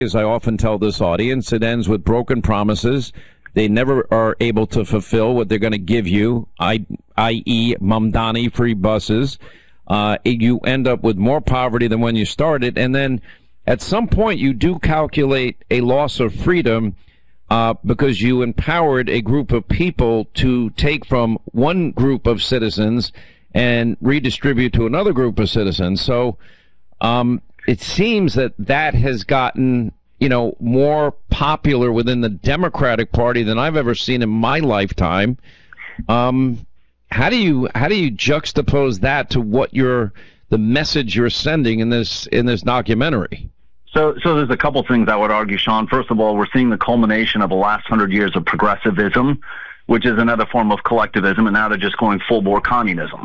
As I often tell this audience, it ends with broken promises. They never are able to fulfill what they're going to give you, i.e. Mamdani free buses. You end up with more poverty than when you started. And then at some point you do calculate a loss of freedom because you empowered a group of people to take from one group of citizens and redistribute to another group of citizens. So it seems that has gotten, more popular within the Democratic Party than I've ever seen in my lifetime. How do you juxtapose that to what the message you're sending in this documentary? So there's a couple things I would argue, Sean. First of all, we're seeing the culmination of the last 100 years of progressivism, which is another form of collectivism, and now they're just going full-bore communism.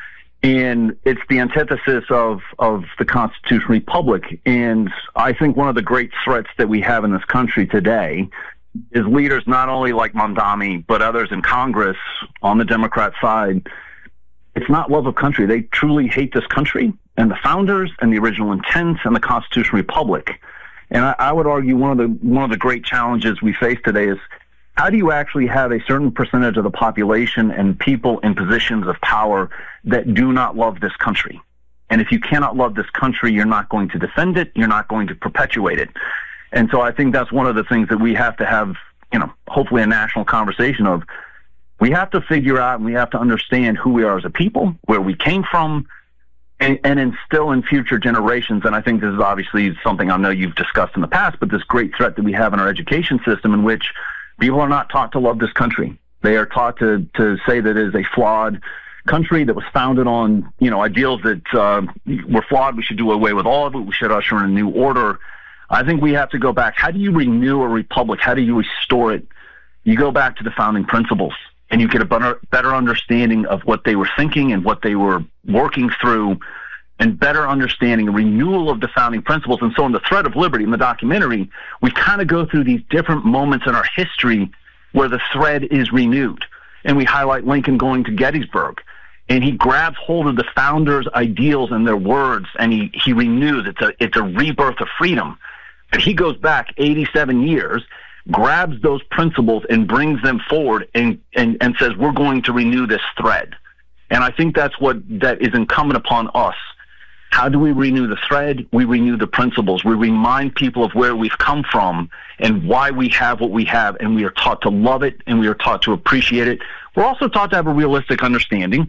And it's the antithesis of the constitutional republic. And I think one of the great threats that we have in this country today is leaders not only like Mamdani, but others in Congress on the Democrat side. It's not love of country. They truly hate this country and the founders and the original intent and the constitutional republic. And I would argue one of the great challenges we face today is, how do you actually have a certain percentage of the population and people in positions of power that do not love this country? And if you cannot love this country, you're not going to defend it. You're not going to perpetuate it. And so I think that's one of the things that we have to have, hopefully a national conversation of. We have to figure out and we have to understand who we are as a people, where we came from, and instill in future generations. And I think this is obviously something I know you've discussed in the past, but this great threat that we have in our education system, in which people are not taught to love this country. They are taught to say that it is a flawed country that was founded on, ideals that were flawed. We should do away with all of it. We should usher in a new order. I think we have to go back. How do you renew a republic? How do you restore it? You go back to the founding principles, and you get a better understanding of what they were thinking and what they were working through, and better understanding, a renewal of the founding principles. And so in The Thread of Liberty, in the documentary, we kind of go through these different moments in our history where the thread is renewed. And we highlight Lincoln going to Gettysburg, and he grabs hold of the founders' ideals and their words, and he renews. It's a rebirth of freedom. But he goes back 87 years, grabs those principles and brings them forward and says, we're going to renew this thread. And I think that is incumbent upon us. How do we renew the thread? We renew the principles. We remind people of where we've come from and why we have what we have, and we are taught to love it, and we are taught to appreciate it. We're also taught to have a realistic understanding.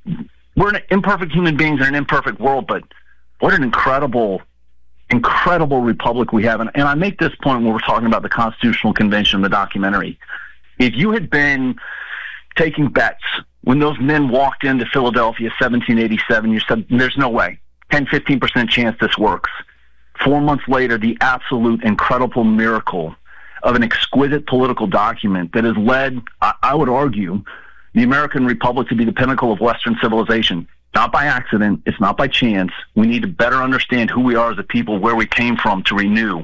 We're imperfect human beings in an imperfect world, but what an incredible republic we have. And I make this point when we're talking about the Constitutional Convention, the documentary. If you had been taking bets when those men walked into Philadelphia 1787, you said, there's no way. 10-15% chance this works. 4 months later, the absolute incredible miracle of an exquisite political document that has led, I would argue, the American Republic to be the pinnacle of Western civilization. Not by accident. It's not by chance. We need to better understand who we are as a people, where we came from, to renew,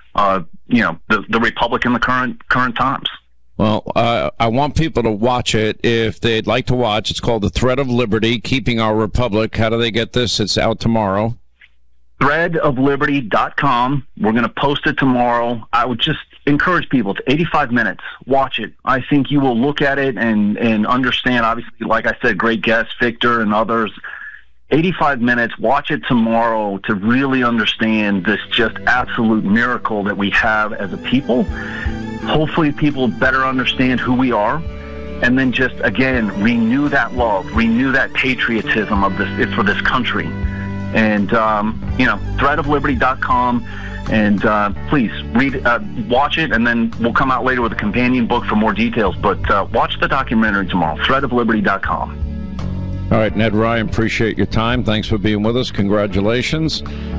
the Republic in the current times. Well, I want people to watch it if they'd like to watch. It's called The Thread of Liberty, Keeping Our Republic. How do they get this? It's out tomorrow. Threadofliberty.com. We're going to post it tomorrow. I would just encourage people to 85 minutes. Watch it. I think you will look at it and understand, obviously, like I said, great guests, Victor and others. 85 minutes. Watch it tomorrow to really understand this just absolute miracle that we have as a people. Hopefully people better understand who we are, and then just, again, renew that love, renew that patriotism of this. It's for this country. And, threadofliberty.com. And please read, watch it, and then we'll come out later with a companion book for more details. But watch the documentary tomorrow, threadofliberty.com. All right, Ned Ryan, appreciate your time. Thanks for being with us. Congratulations.